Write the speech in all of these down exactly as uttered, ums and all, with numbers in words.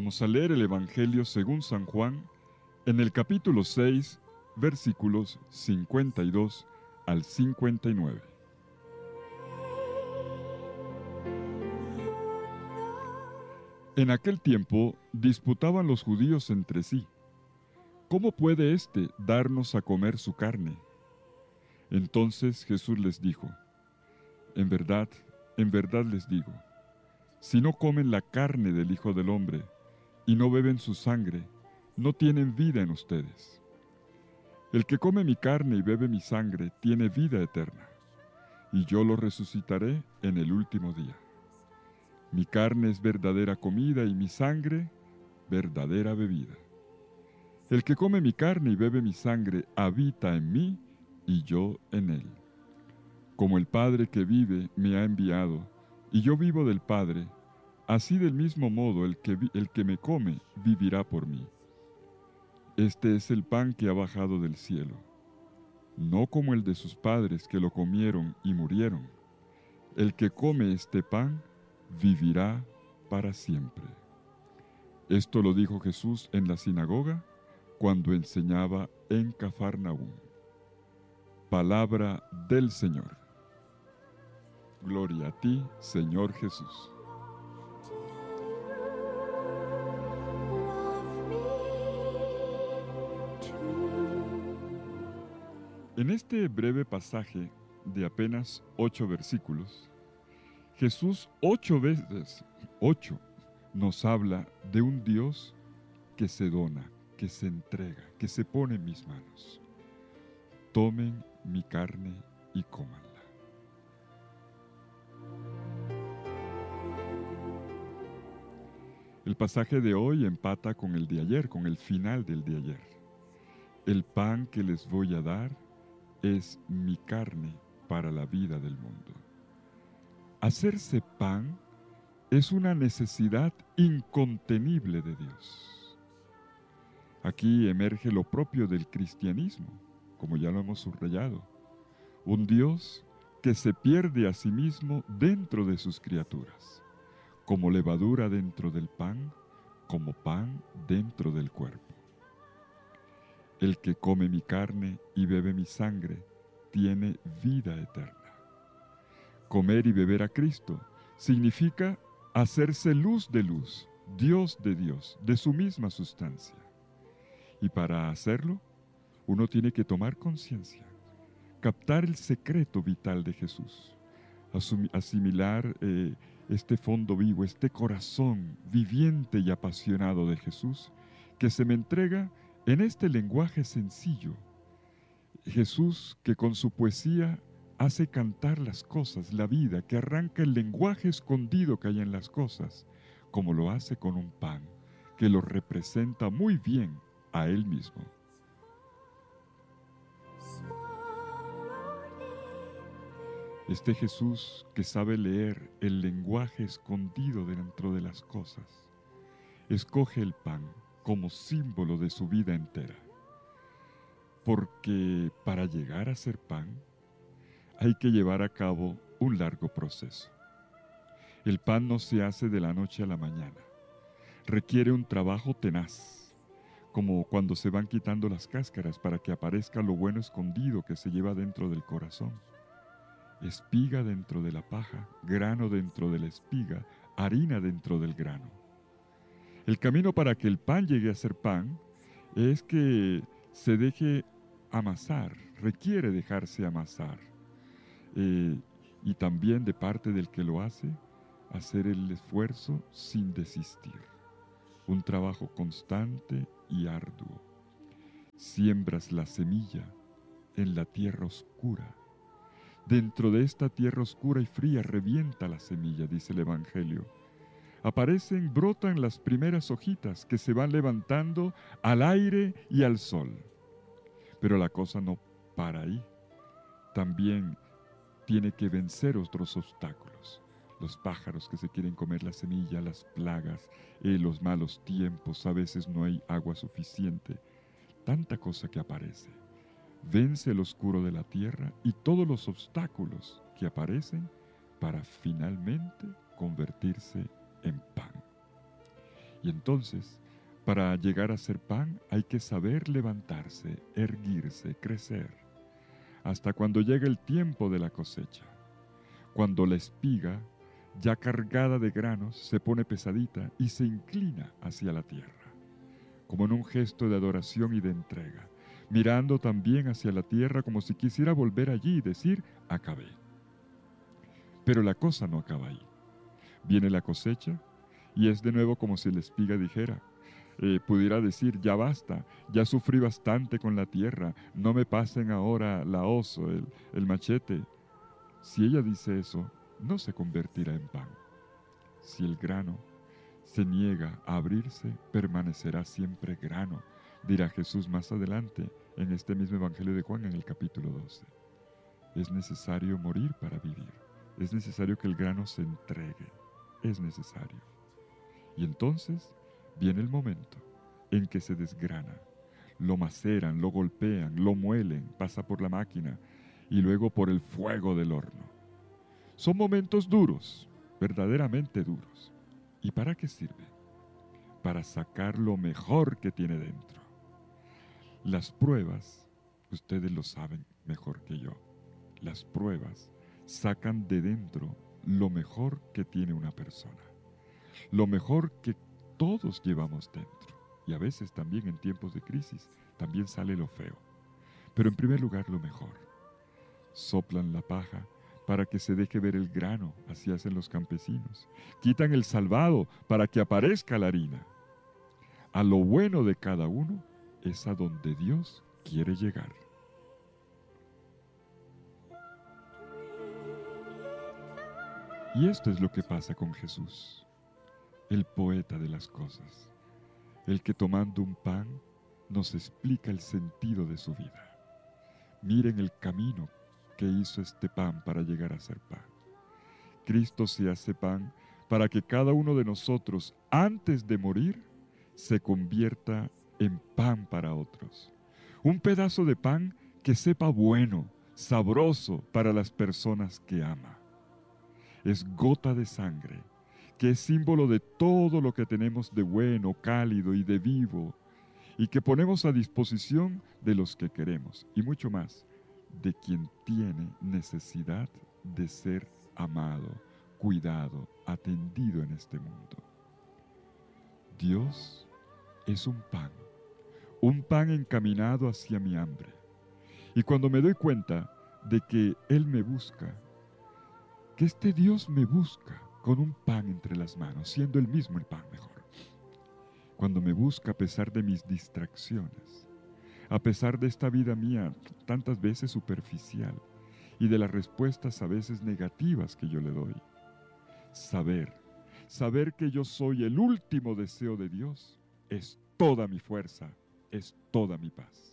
Vamos a leer el Evangelio según San Juan en el capítulo seis, versículos cincuenta y dos al cincuenta y nueve. En aquel tiempo disputaban los judíos entre sí: ¿cómo puede éste darnos a comer su carne? Entonces Jesús les dijo: En verdad, en verdad les digo, si no comen la carne del Hijo del Hombre y no beben su sangre, no tienen vida en ustedes. El que come mi carne y bebe mi sangre tiene vida eterna, y yo lo resucitaré en el último día. Mi carne es verdadera comida y mi sangre verdadera bebida. El que come mi carne y bebe mi sangre habita en mí y yo en él. Como el Padre que vive me ha enviado, y yo vivo del Padre, así del mismo modo el que, vi- el que me come vivirá por mí. Este es el pan que ha bajado del cielo, no como el de sus padres que lo comieron y murieron. El que come este pan vivirá para siempre. Esto lo dijo Jesús en la sinagoga cuando enseñaba en Cafarnaúm. Palabra del Señor. Gloria a ti, Señor Jesús. En este breve pasaje de apenas ocho versículos, Jesús ocho veces, ocho, nos habla de un Dios que se dona, que se entrega, que se pone en mis manos. Tomen mi carne y cómanla. El pasaje de hoy empata con el de ayer, con el final del de ayer. El pan que les voy a dar es mi carne para la vida del mundo. Hacerse pan es una necesidad incontenible de Dios. Aquí emerge lo propio del cristianismo, como ya lo hemos subrayado. Un Dios que se pierde a sí mismo dentro de sus criaturas, como levadura dentro del pan, como pan dentro del cuerpo. El que come mi carne y bebe mi sangre tiene vida eterna. Comer y beber a Cristo significa hacerse luz de luz, Dios de Dios, de su misma sustancia. Y para hacerlo, uno tiene que tomar conciencia, captar el secreto vital de Jesús, asumi- asimilar eh, este fondo vivo, este corazón viviente y apasionado de Jesús, que se me entrega en este lenguaje sencillo. Jesús que con su poesía hace cantar las cosas, la vida, que arranca el lenguaje escondido que hay en las cosas, como lo hace con un pan, que lo representa muy bien a Él mismo. Este Jesús que sabe leer el lenguaje escondido dentro de las cosas, escoge el pan como símbolo de su vida entera. Porque para llegar a ser pan, hay que llevar a cabo un largo proceso. El pan no se hace de la noche a la mañana. Requiere un trabajo tenaz, como cuando se van quitando las cáscaras para que aparezca lo bueno escondido que se lleva dentro del corazón. Espiga dentro de la paja, grano dentro de la espiga, harina dentro del grano. El camino para que el pan llegue a ser pan es que se deje amasar, requiere dejarse amasar. Eh, y también de parte del que lo hace, hacer el esfuerzo sin desistir. Un trabajo constante y arduo. Siembras la semilla en la tierra oscura. Dentro de esta tierra oscura y fría revienta la semilla, dice el Evangelio. Aparecen, brotan las primeras hojitas que se van levantando al aire y al sol. Pero la cosa no para ahí. También tiene que vencer otros obstáculos. Los pájaros que se quieren comer la semilla, las plagas, eh, los malos tiempos, a veces no hay agua suficiente. Tanta cosa que aparece. Vence el oscuro de la tierra y todos los obstáculos que aparecen para finalmente convertirse en pan. Y entonces, para llegar a ser pan hay que saber levantarse, erguirse, crecer, hasta cuando llega el tiempo de la cosecha, cuando la espiga, ya cargada de granos, se pone pesadita y se inclina hacia la tierra, como en un gesto de adoración y de entrega, mirando también hacia la tierra como si quisiera volver allí y decir, acabé. Pero la cosa no acaba ahí. Viene la cosecha y es de nuevo como si la espiga dijera, eh, pudiera decir, ya basta, ya sufrí bastante con la tierra, no me pasen ahora la hoz o el, el machete. Si ella dice eso, no se convertirá en pan. Si el grano se niega a abrirse, permanecerá siempre grano, dirá Jesús más adelante en este mismo Evangelio de Juan en el capítulo doce. Es necesario morir para vivir. Es necesario que el grano se entregue. Es necesario. Y entonces viene el momento en que se desgrana. Lo maceran, lo golpean, lo muelen, pasa por la máquina y luego por el fuego del horno. Son momentos duros, verdaderamente duros. ¿Y para qué sirve? Para sacar lo mejor que tiene dentro. Las pruebas, ustedes lo saben mejor que yo, las pruebas sacan de dentro lo mejor que tiene una persona, lo mejor que todos llevamos dentro. Y a veces también en tiempos de crisis también sale lo feo. Pero en primer lugar lo mejor. Soplan la paja para que se deje ver el grano, así hacen los campesinos. Quitan el salvado para que aparezca la harina. A lo bueno de cada uno es a donde Dios quiere llegar. Y esto es lo que pasa con Jesús, el poeta de las cosas, el que tomando un pan nos explica el sentido de su vida. Miren el camino que hizo este pan para llegar a ser pan. Cristo se hace pan para que cada uno de nosotros, antes de morir, se convierta en pan para otros. Un pedazo de pan que sepa bueno, sabroso para las personas que ama. Es gota de sangre, que es símbolo de todo lo que tenemos de bueno, cálido y de vivo, y que ponemos a disposición de los que queremos, y mucho más, de quien tiene necesidad de ser amado, cuidado, atendido en este mundo. Dios es un pan, un pan encaminado hacia mi hambre. Y cuando me doy cuenta de que Él me busca, que este Dios me busca con un pan entre las manos, siendo Él mismo el pan mejor. Cuando me busca a pesar de mis distracciones, a pesar de esta vida mía tantas veces superficial y de las respuestas a veces negativas que yo le doy. Saber, saber que yo soy el último deseo de Dios es toda mi fuerza, es toda mi paz.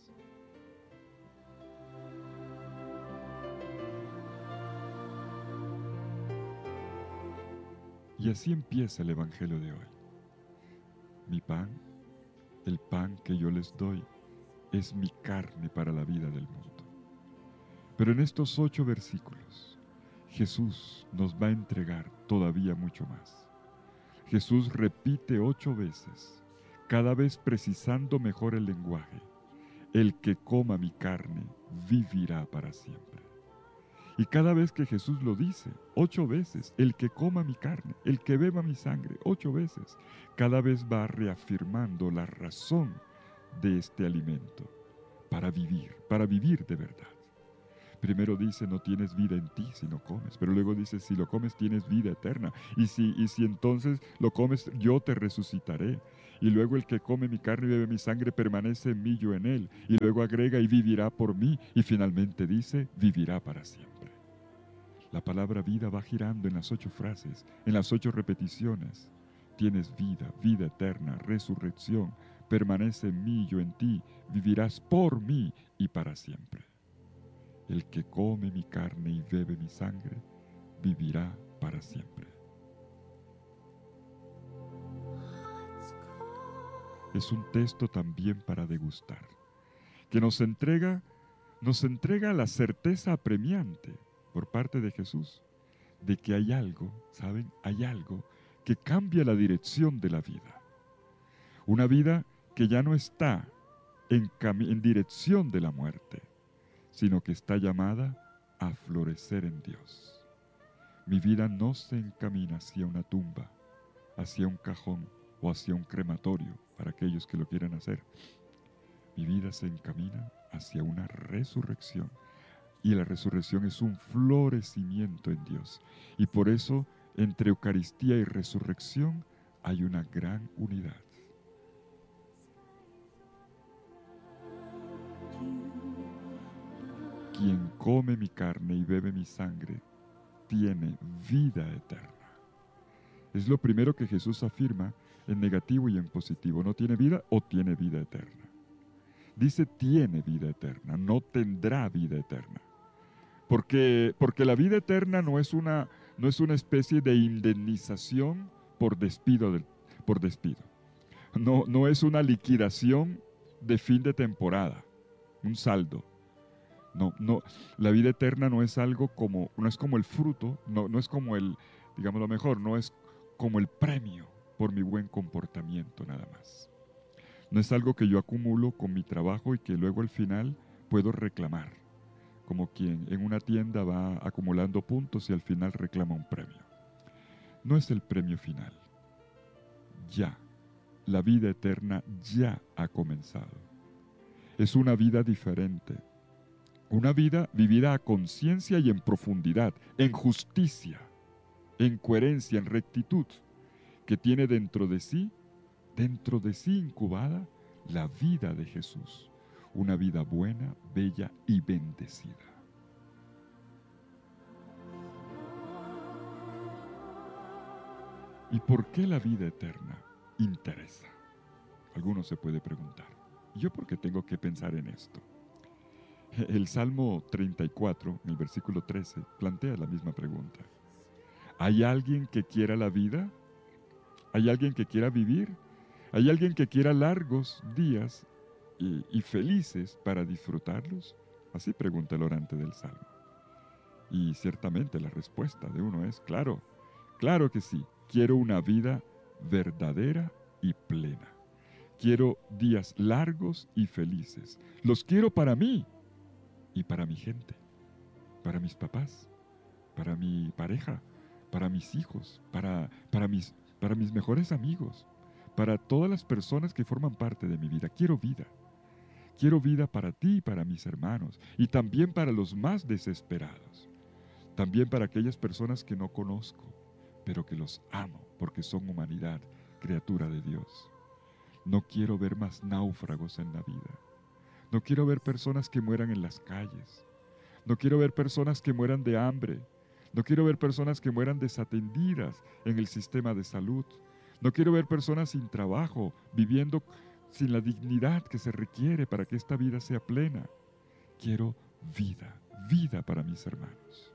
Y así empieza el Evangelio de hoy. Mi pan, el pan que yo les doy, es mi carne para la vida del mundo. Pero en estos ocho versículos, Jesús nos va a entregar todavía mucho más. Jesús repite ocho veces, cada vez precisando mejor el lenguaje. El que coma mi carne vivirá para siempre. Y cada vez que Jesús lo dice, ocho veces, el que coma mi carne, el que beba mi sangre, ocho veces, cada vez va reafirmando la razón de este alimento para vivir, para vivir de verdad. Primero dice, no tienes vida en ti si no comes, pero luego dice, si lo comes tienes vida eterna, y si, y si entonces lo comes, yo te resucitaré. Y luego el que come mi carne y bebe mi sangre permanece en mí, yo en él. Y luego agrega, y vivirá por mí, y finalmente dice, vivirá para siempre. La palabra vida va girando en las ocho frases, en las ocho repeticiones. Tienes vida, vida eterna, resurrección, permanece en mí, yo en ti, vivirás por mí y para siempre. El que come mi carne y bebe mi sangre, vivirá para siempre. Es un texto también para degustar, que nos entrega, nos entrega la certeza apremiante por parte de Jesús, de que hay algo, ¿saben? Hay algo que cambia la dirección de la vida. Una vida que ya no está en, en dirección de la muerte, sino que está llamada a florecer en Dios. Mi vida no se encamina hacia una tumba, hacia un cajón o hacia un crematorio para aquellos que lo quieran hacer. Mi vida se encamina hacia una resurrección. Y la resurrección es un florecimiento en Dios. Y por eso, entre Eucaristía y resurrección, hay una gran unidad. Quien come mi carne y bebe mi sangre, tiene vida eterna. Es lo primero que Jesús afirma en negativo y en positivo. No tiene vida o tiene vida eterna. Dice tiene vida eterna, no tendrá vida eterna. Porque, porque la vida eterna no es una, no es una especie de indemnización por despido. De, por despido. No, no es una liquidación de fin de temporada, un saldo. No, no, la vida eterna no es algo como, no es como el fruto, no, no es como el, digamos lo mejor, no es como el premio por mi buen comportamiento nada más. No es algo que yo acumulo con mi trabajo y que luego al final puedo reclamar, como quien en una tienda va acumulando puntos y al final reclama un premio. No es el premio final. Ya, la vida eterna ya ha comenzado. Es una vida diferente. Una vida vivida a conciencia y en profundidad, en justicia, en coherencia, en rectitud, que tiene dentro de sí, dentro de sí incubada, la vida de Jesús. Una vida buena, bella y bendecida. ¿Y por qué la vida eterna interesa? Alguno se puede preguntar. ¿Yo por qué tengo que pensar en esto? El Salmo treinta y cuatro, en el versículo trece, plantea la misma pregunta. ¿Hay alguien que quiera la vida? ¿Hay alguien que quiera vivir? ¿Hay alguien que quiera largos días y, y felices para disfrutarlos? Así pregunta el orante del Salmo. Y ciertamente la respuesta de uno es claro, claro que sí. Quiero una vida verdadera y plena. Quiero días largos y felices. Los quiero para mí y para mi gente, para mis papás, para mi pareja, para mis hijos, para, para, mis, para mis mejores amigos, para todas las personas que forman parte de mi vida. Quiero vida. Quiero vida para ti y para mis hermanos y también para los más desesperados. También para aquellas personas que no conozco, pero que los amo porque son humanidad, criatura de Dios. No quiero ver más náufragos en la vida. No quiero ver personas que mueran en las calles. No quiero ver personas que mueran de hambre. No quiero ver personas que mueran desatendidas en el sistema de salud. No quiero ver personas sin trabajo, viviendo sin la dignidad que se requiere para que esta vida sea plena. Quiero vida, vida para mis hermanos.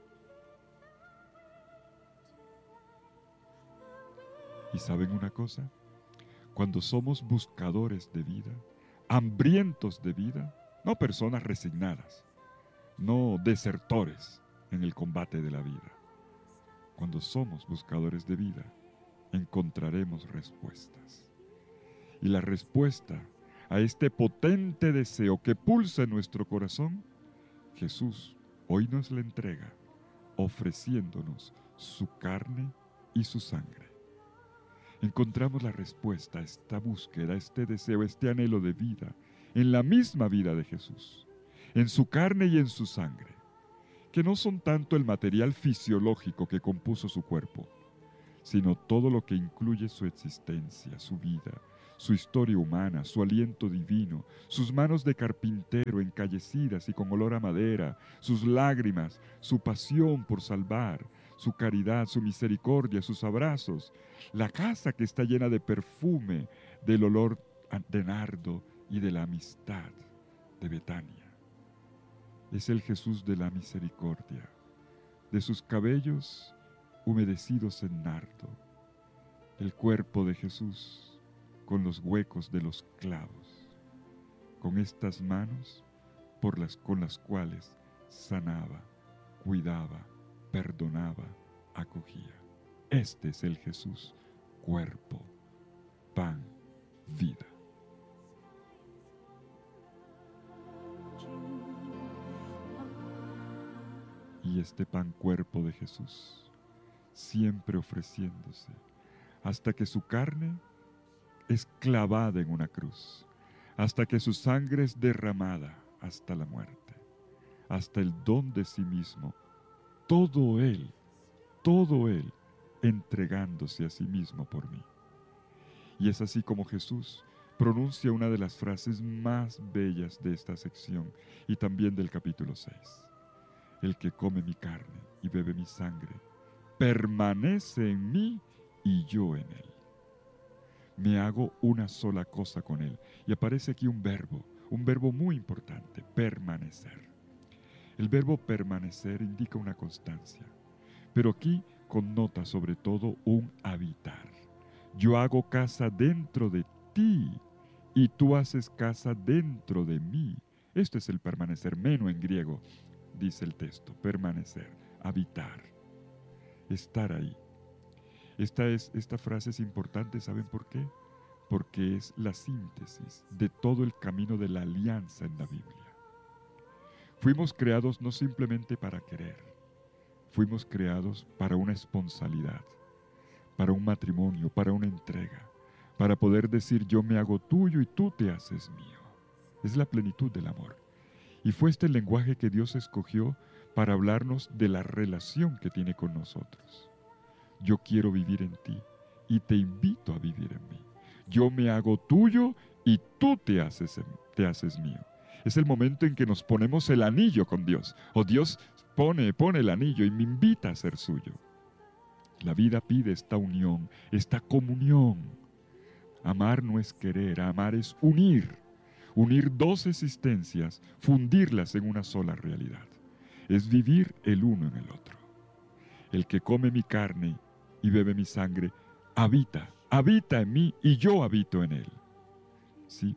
¿Y saben una cosa? Cuando somos buscadores de vida, hambrientos de vida, no personas resignadas, no desertores en el combate de la vida. Cuando somos buscadores de vida, encontraremos respuestas. Y la respuesta a este potente deseo que pulsa en nuestro corazón, Jesús hoy nos la entrega, ofreciéndonos su carne y su sangre. Encontramos la respuesta a esta búsqueda, a este deseo, a este anhelo de vida, en la misma vida de Jesús, en su carne y en su sangre, que no son tanto el material fisiológico que compuso su cuerpo, sino todo lo que incluye su existencia, su vida, su historia humana, su aliento divino, sus manos de carpintero encallecidas y con olor a madera, sus lágrimas, su pasión por salvar, su caridad, su misericordia, sus abrazos, la casa que está llena de perfume, del olor de nardo y de la amistad de Betania. Es el Jesús de la misericordia, de sus cabellos humedecidos en nardo, el cuerpo de Jesús con los huecos de los clavos, con estas manos por las, con las cuales sanaba, cuidaba, perdonaba, acogía. Este es el Jesús, cuerpo, pan, vida. y este pan cuerpo de Jesús, siempre ofreciéndose, hasta que su carne es clavada en una cruz, hasta que su sangre es derramada hasta la muerte, hasta el don de sí mismo, todo Él, todo Él entregándose a sí mismo por mí. Y es así como Jesús pronuncia una de las frases más bellas de esta sección y también del capítulo seis. El que come mi carne y bebe mi sangre, permanece en mí y yo en él. Me hago una sola cosa con él. Y aparece aquí un verbo, un verbo muy importante, permanecer. El verbo permanecer indica una constancia, pero aquí connota sobre todo un habitar. Yo hago casa dentro de ti y tú haces casa dentro de mí. Esto es el permanecer, meno en griego, dice el texto, permanecer, habitar, estar ahí. Esta, es, esta frase es importante, ¿saben por qué? Porque es la síntesis de todo el camino de la alianza en la Biblia. Fuimos creados no simplemente para querer, fuimos creados para una esponsalidad, para un matrimonio, para una entrega, para poder decir yo me hago tuyo y tú te haces mío. Es la plenitud del amor. Y fue este el lenguaje que Dios escogió para hablarnos de la relación que tiene con nosotros. Yo quiero vivir en ti y te invito a vivir en mí. Yo me hago tuyo y tú te haces, te haces mío. Es el momento en que nos ponemos el anillo con Dios. O Dios pone, pone el anillo y me invita a ser suyo. La vida pide esta unión, esta comunión. Amar no es querer, amar es unir. Unir dos existencias, fundirlas en una sola realidad. Es vivir el uno en el otro. El que come mi carne y bebe mi sangre, habita, habita en mí y yo habito en él. Sí,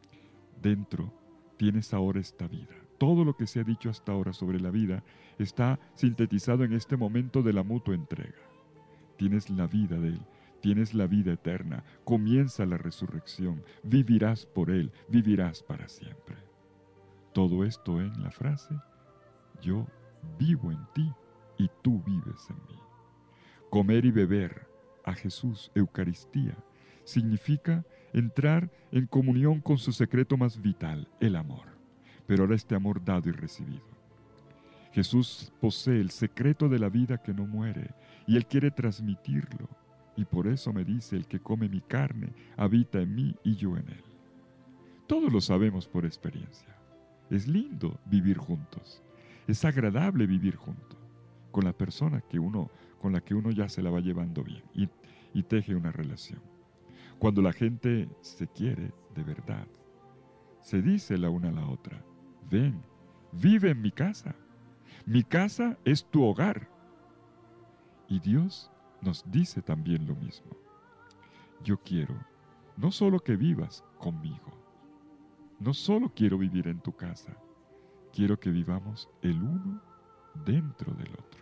dentro tienes ahora esta vida. Todo lo que se ha dicho hasta ahora sobre la vida está sintetizado en este momento de la mutua entrega. Tienes la vida de él, tienes la vida eterna, comienza la resurrección, vivirás por él, vivirás para siempre. Todo esto en la frase, yo vivo en ti y tú vives en mí. Comer y beber a Jesús, Eucaristía, significa entrar en comunión con su secreto más vital, el amor. Pero ahora este amor dado y recibido. Jesús posee el secreto de la vida que no muere y Él quiere transmitirlo. Y por eso me dice, el que come mi carne habita en mí y yo en Él. Todos lo sabemos por experiencia. Es lindo vivir juntos. Es agradable vivir juntos con la persona que uno, con la que uno ya se la va llevando bien y, y teje una relación. Cuando la gente se quiere de verdad, se dice la una a la otra, ven, vive en mi casa. Mi casa es tu hogar. Y Dios nos dice también lo mismo. Yo quiero no solo que vivas conmigo, no solo quiero vivir en tu casa, quiero que vivamos el uno dentro del otro.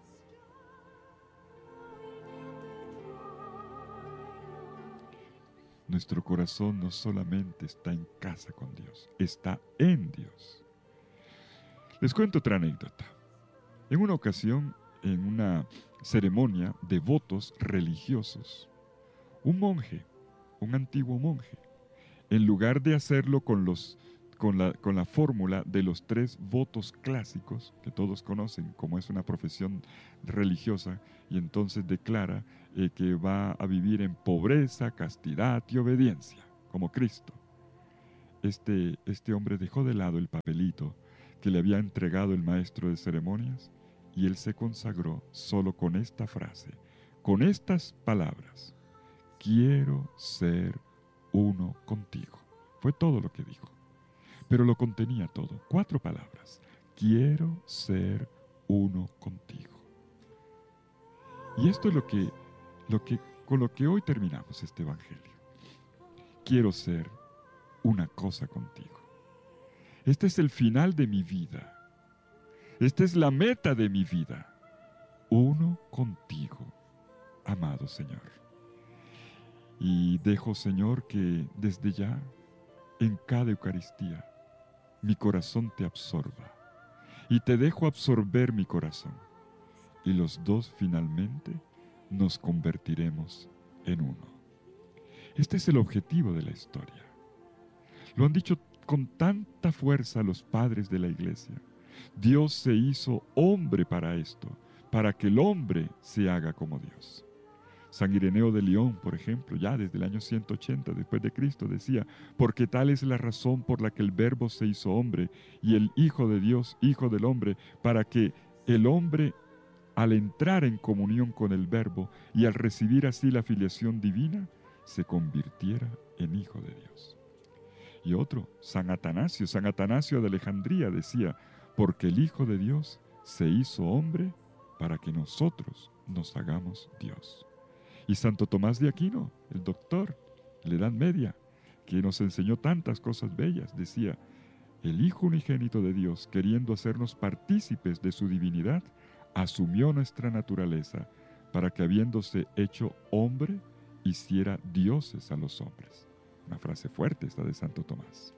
Nuestro corazón no solamente está en casa con Dios, está en Dios. Les cuento otra anécdota. En una ocasión, en una ceremonia de votos religiosos, un monje, un antiguo monje, en lugar de hacerlo con, los, con, la, con la fórmula de los tres votos clásicos, que todos conocen como es una profesión religiosa, y entonces declara eh, que va a vivir en pobreza, castidad y obediencia, como Cristo. Este, este hombre dejó de lado el papelito que le había entregado el maestro de ceremonias y él se consagró solo con esta frase, con estas palabras: quiero ser uno contigo. Fue todo lo que dijo, pero lo contenía todo, cuatro palabras: quiero ser uno contigo. Y esto es lo que, lo que, con lo que hoy terminamos este evangelio. Quiero ser una cosa contigo. Este es el final de mi vida. Esta es la meta de mi vida. Uno contigo, amado Señor. Y dejo, Señor, que desde ya, en cada Eucaristía, mi corazón te absorba y te dejo absorber mi corazón. Y los dos finalmente nos convertiremos en uno. Este es el objetivo de la historia. Lo han dicho con tanta fuerza los padres de la iglesia. Dios se hizo hombre para esto, para que el hombre se haga como Dios. San Ireneo de León, por ejemplo, ya desde el año ciento ochenta después de Cristo, decía: porque tal es la razón por la que el Verbo se hizo hombre y el Hijo de Dios, Hijo del hombre, para que el hombre, al entrar en comunión con el Verbo y al recibir así la filiación divina, se convirtiera en Hijo de Dios. Y otro, San Atanasio, San Atanasio de Alejandría decía: porque el Hijo de Dios se hizo hombre para que nosotros nos hagamos Dios. Y Santo Tomás de Aquino, el doctor de la Edad Media, que nos enseñó tantas cosas bellas, decía: el Hijo unigénito de Dios, queriendo hacernos partícipes de su divinidad, asumió nuestra naturaleza para que, habiéndose hecho hombre, hiciera dioses a los hombres. Una frase fuerte esta de Santo Tomás.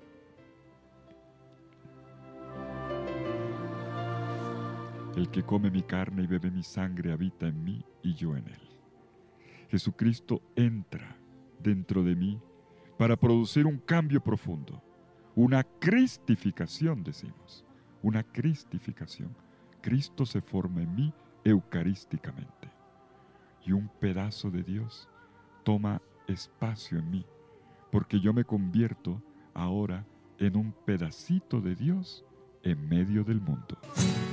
El que come mi carne y bebe mi sangre habita en mí y yo en él. Jesucristo entra dentro de mí para producir un cambio profundo, una cristificación, decimos, una cristificación. Cristo se forma en mí eucarísticamente y un pedazo de Dios toma espacio en mí, porque yo me convierto ahora en un pedacito de Dios en medio del mundo.